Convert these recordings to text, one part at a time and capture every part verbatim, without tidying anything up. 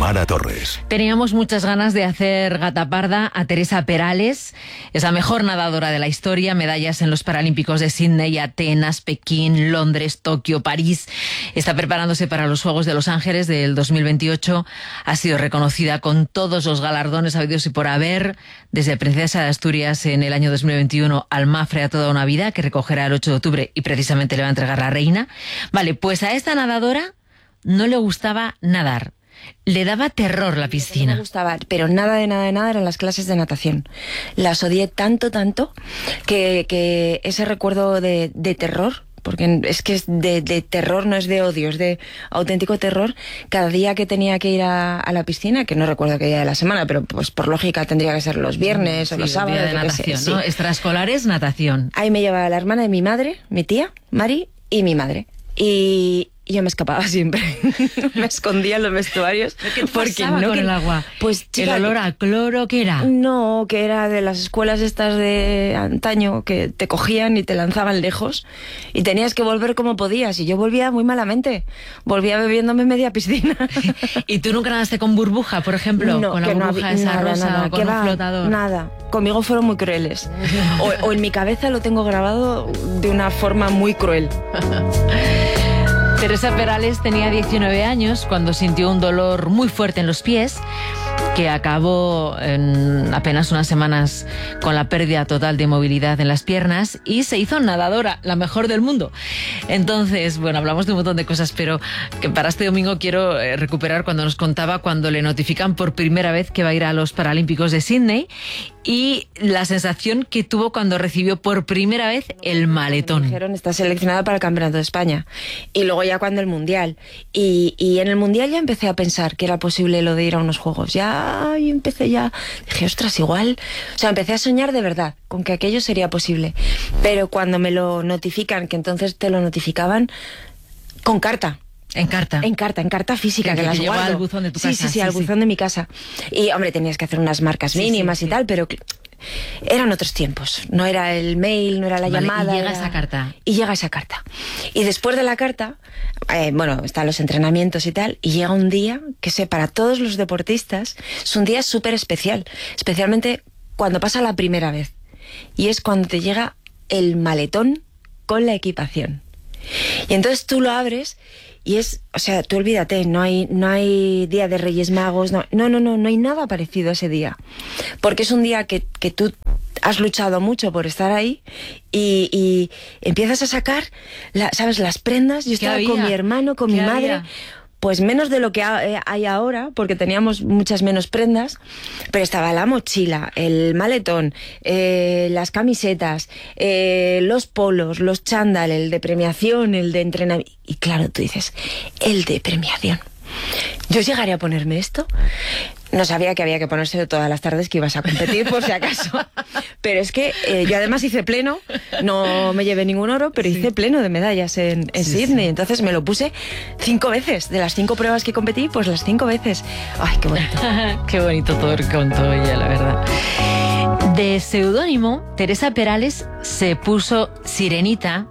Tamara Torres. Teníamos muchas ganas de hacer gata parda a Teresa Perales. Es la mejor nadadora de la historia. Medallas en los Paralímpicos de Sydney, Atenas, Pekín, Londres, Tokio, París. Está preparándose para los Juegos de Los Ángeles del dos mil veintiocho. Ha sido reconocida con todos los galardones habidos y por haber. Desde Princesa de Asturias en el año dos mil veintiuno al Mafre a toda una vida, que recogerá el ocho de octubre y precisamente le va a entregar la reina. Vale, pues a esta nadadora no le gustaba nadar. Le daba terror la piscina. No me gustaba, pero nada de nada de nada eran las clases de natación. Las odié tanto, tanto, que, que ese recuerdo de, de terror, porque es que es de, de terror, no es de odio, es de auténtico terror. Cada día que tenía que ir a, a la piscina, que no recuerdo qué día de la semana, pero pues por lógica tendría que ser los viernes sí, o los sábados. Día de natación, sé, ¿no? Sí. Extraescolares, natación. Ahí me llevaba la hermana de mi madre, mi tía, Mari, y mi madre. Y... yo me escapaba siempre. Me escondía en los vestuarios. ¿Qué porque no con que... el agua? Pues, chica, ¿el olor a cloro qué era? No, que era de las escuelas estas de antaño que te cogían y te lanzaban lejos y tenías que volver como podías. Y yo volvía muy malamente. Volvía bebiéndome media piscina. ¿Y tú nunca nadaste con burbuja, por ejemplo? No, con la burbuja no, esa nada, rosa nada, o con un va, flotador. Nada. Conmigo fueron muy crueles. O, o en mi cabeza lo tengo grabado de una forma muy cruel. Teresa Perales tenía diecinueve años cuando sintió un dolor muy fuerte en los pies que acabó en apenas unas semanas con la pérdida total de movilidad en las piernas y se hizo nadadora, la mejor del mundo. Entonces, bueno, hablamos de un montón de cosas, pero que para este domingo quiero recuperar cuando nos contaba cuando le notifican por primera vez que va a ir a los Paralímpicos de Sydney y la sensación que tuvo cuando recibió por primera vez el maletón. Me dijeron, está seleccionada para el Campeonato de España. Y luego ya cuando el Mundial. Y, y en el Mundial ya empecé a pensar que era posible lo de ir a unos Juegos. Ya y empecé ya, dije, ostras, igual. O sea, empecé a soñar de verdad con que aquello sería posible. Pero cuando me lo notifican, que entonces te lo notificaban con carta. En carta. En carta, en carta física, que, que, que las llegó guardo. Al buzón de tu sí, casa. Sí, sí, sí, al buzón sí. de mi casa. Y, hombre, tenías que hacer unas marcas sí, mínimas sí, y sí. tal, pero eran otros tiempos. No era el mail, no era la vale, llamada. Y llega era... esa carta. Y llega esa carta. Y después de la carta, eh, bueno, están los entrenamientos y tal, y llega un día que sé, para todos los deportistas, es un día súper especial. Especialmente cuando pasa la primera vez. Y es cuando te llega el maletón con la equipación. Y entonces tú lo abres y es, o sea, tú olvídate, no hay, no hay día de Reyes Magos, no, no, no, no, no hay nada parecido a ese día. Porque es un día que, que tú has luchado mucho por estar ahí y, y empiezas a sacar, la, ¿sabes? Las prendas. Yo estaba con mi hermano, con mi madre. Había? Pues menos de lo que hay ahora, porque teníamos muchas menos prendas, pero estaba la mochila, el maletón, eh, las camisetas, eh, los polos, los chándal, el de premiación, el de entrenamiento. Y claro, tú dices, el de premiación. ¿Yo llegaré a ponerme esto? No sabía que había que ponérselo todas las tardes que ibas a competir, por si acaso. Pero es que eh, yo además hice pleno, no me llevé ningún oro, pero sí. hice pleno de medallas en, en sí, Sydney. Sí. Entonces me lo puse cinco veces. De las cinco pruebas que competí, pues las cinco veces. ¡Ay, qué bonito! Qué bonito todo lo que contó ella, la verdad. De seudónimo, Teresa Perales se puso Sirenita.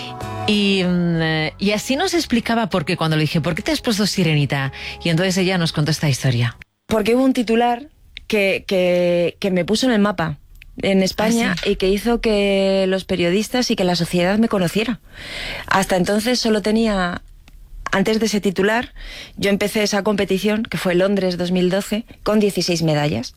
Y, y así nos explicaba por qué cuando le dije, ¿por qué te has puesto Sirenita? Y entonces ella nos contó esta historia. Porque hubo un titular que, que, que me puso en el mapa en España ¿Ah, sí? y que hizo que los periodistas y que la sociedad me conociera. Hasta entonces solo tenía... Antes de ese titular, yo empecé esa competición, que fue Londres dos mil doce, con dieciséis medallas.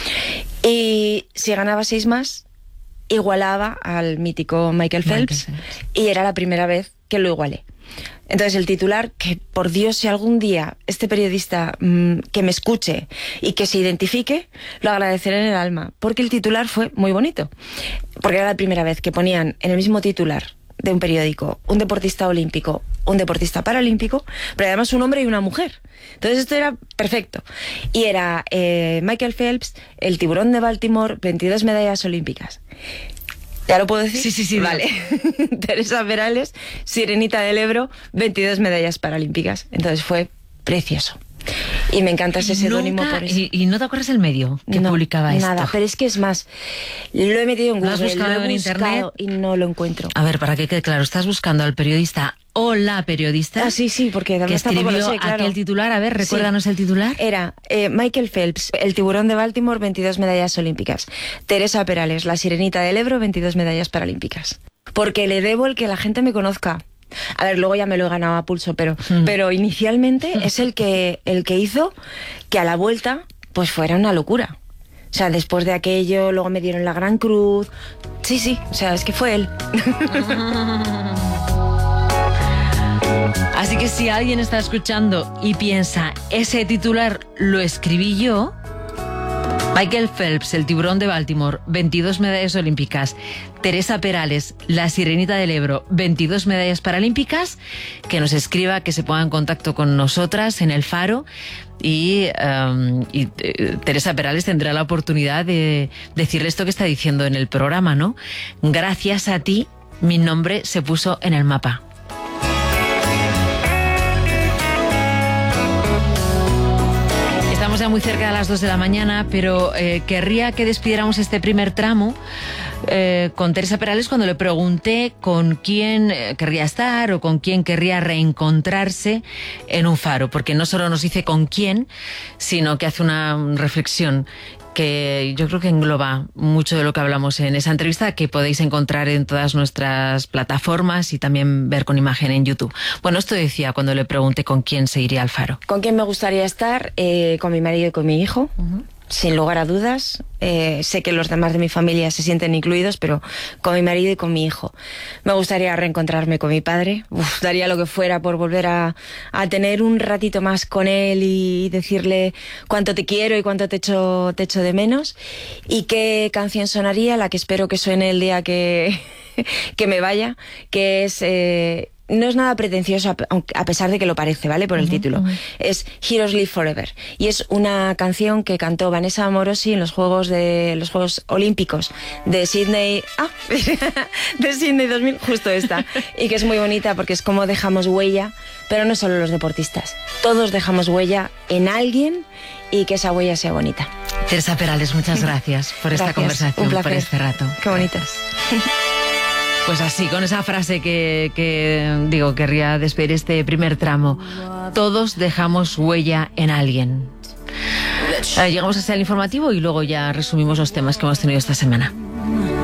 Y si ganaba seis más... igualaba al mítico Michael Phelps, Michael Phelps y era la primera vez que lo igualé. Entonces el titular, que por Dios, si algún día este periodista mmm, que me escuche y que se identifique, lo agradeceré en el alma, porque el titular fue muy bonito, porque era la primera vez que ponían en el mismo titular de un periódico un deportista olímpico, un deportista paralímpico, pero además un hombre y una mujer. Entonces esto era perfecto. Y era eh, Michael Phelps, el tiburón de Baltimore, veintidós medallas olímpicas. ¿Ya lo puedo decir? Sí, sí, sí. Vale. Teresa Perales, Sirenita del Ebro, veintidós medallas paralímpicas. Entonces fue precioso. Y me encanta ese seudónimo por eso. ¿Y, ¿Y no te acuerdas el medio que no, publicaba esto? Nada, pero es que es más, lo he metido en Google, ¿Lo has buscado lo he en buscado internet? y no lo encuentro. A ver, para que quede claro, estás buscando al periodista o la periodista Ah, sí, sí, porque que además tampoco escribió lo sé, claro. aquel titular. A ver, recuérdanos Sí. el titular. Era eh, Michael Phelps, el tiburón de Baltimore, veintidós medallas olímpicas. Teresa Perales, la sirenita del Ebro, veintidós medallas paralímpicas. Porque le debo el que la gente me conozca. A ver, luego ya me lo he ganado a pulso, pero, mm. pero inicialmente es el que, el que hizo que a la vuelta pues fuera una locura. O sea, después de aquello, luego me dieron la Gran Cruz. Sí, sí, o sea, es que fue él. Así que si alguien está escuchando y piensa, ese titular lo escribí yo, Michael Phelps, el tiburón de Baltimore, veintidós medallas olímpicas, Teresa Perales, la sirenita del Ebro, veintidós medallas paralímpicas, que nos escriba, que se ponga en contacto con nosotras en El Faro y, um, y eh, Teresa Perales tendrá la oportunidad de decirle esto que está diciendo en el programa, ¿no? Gracias a ti, mi nombre se puso en el mapa. Estamos ya muy cerca de las dos de la mañana, pero eh, querría que despidiéramos este primer tramo eh, con Teresa Perales cuando le pregunté con quién eh, querría estar o con quién querría reencontrarse en un faro, porque no solo nos dice con quién, sino que hace una reflexión que yo creo que engloba mucho de lo que hablamos en esa entrevista, que podéis encontrar en todas nuestras plataformas y también ver con imagen en YouTube. Bueno, esto decía cuando le pregunté con quién se iría al faro. ¿Con quién me gustaría estar? Eh, con mi marido y con mi hijo. Uh-huh. Sin lugar a dudas. Eh, sé que los demás de mi familia se sienten incluidos, pero con mi marido y con mi hijo. Me gustaría reencontrarme con mi padre. Uf, daría lo que fuera por volver a, a tener un ratito más con él y decirle cuánto te quiero y cuánto te echo, te echo de menos. Y qué canción sonaría, la que espero que suene el día que, que me vaya, que es... Eh, no es nada pretencioso, a pesar de que lo parece, ¿vale? Por el uh-huh, título. Uh-huh. Es Heroes Live Forever. Y es una canción que cantó Vanessa Amorosi en los Juegos de los Juegos Olímpicos de Sydney... Ah, de Sydney dos mil, justo esta. Y que es muy bonita porque es como dejamos huella, pero no solo los deportistas. Todos dejamos huella en alguien y que esa huella sea bonita. Teresa Perales, muchas gracias por gracias, esta conversación, por este rato. Qué bonitas. Pues así, con esa frase que, que digo, querría despedir este primer tramo. Todos dejamos huella en alguien. Eh, llegamos hasta el informativo y luego ya resumimos los temas que hemos tenido esta semana.